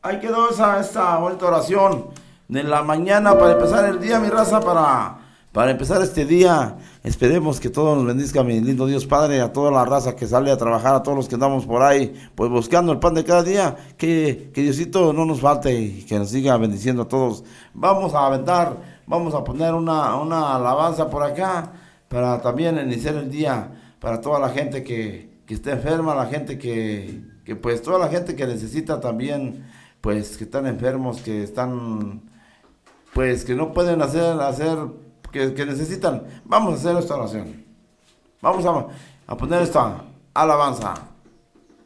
Ahí quedó esta bonita oración de la mañana para empezar el día, mi raza, para empezar este día. Esperemos que todo nos bendiga, mi lindo Dios Padre, a toda la raza que sale a trabajar, a todos los que andamos por ahí, pues buscando el pan de cada día, que Diosito no nos falte y que nos siga bendiciendo a todos. Vamos a aventar, vamos a poner una alabanza por acá, para también iniciar el día, para toda la gente que está enferma, la gente que pues toda la gente que necesita también, pues que están enfermos, que están, pues que no pueden que necesitan. Vamos a hacer esta oración. Vamos a poner esta alabanza.